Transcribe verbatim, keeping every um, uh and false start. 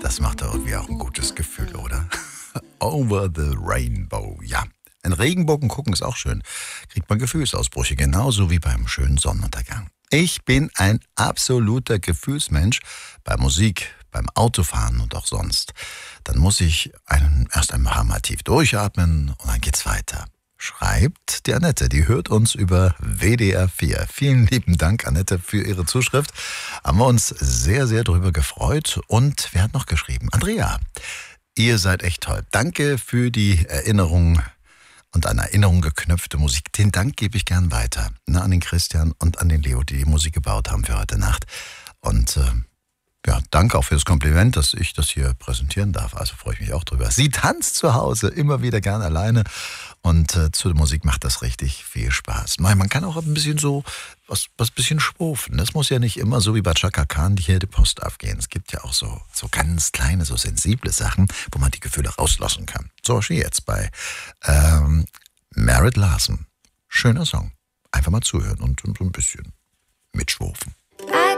Das macht doch irgendwie auch ein gutes Gefühl, oder? Over the Rainbow, ja. Ein Regenbogen gucken ist auch schön. Kriegt man Gefühlsausbrüche, genauso wie beim schönen Sonnenuntergang. Ich bin ein absoluter Gefühlsmensch bei Musik, beim Autofahren und auch sonst. Dann muss ich einen, erst ein paar Mal tief durchatmen und dann geht's weiter. Schreibt die Annette, die hört uns über W D R vier. Vielen lieben Dank, Annette, für Ihre Zuschrift. Haben wir uns sehr, sehr drüber gefreut. Und wer hat noch geschrieben? Andrea, ihr seid echt toll. Danke für die Erinnerung und an Erinnerung geknöpfte Musik. Den Dank gebe ich gern weiter, ne, an den Christian und an den Leo, die die Musik gebaut haben für heute Nacht. Und äh, ja, danke auch für das Kompliment, dass ich das hier präsentieren darf. Also freue ich mich auch drüber. Sie tanzt zu Hause immer wieder gern alleine und äh, zur Musik macht das richtig viel Spaß. Man kann auch ein bisschen so, was, was bisschen schwufen. Das muss ja nicht immer so wie bei Chaka Khan die hier die Post aufgehen. Es gibt ja auch so, so ganz kleine, so sensible Sachen, wo man die Gefühle rauslassen kann. So wie jetzt bei ähm, Merritt Larson. Schöner Song. Einfach mal zuhören und, und so ein bisschen mitschwufen.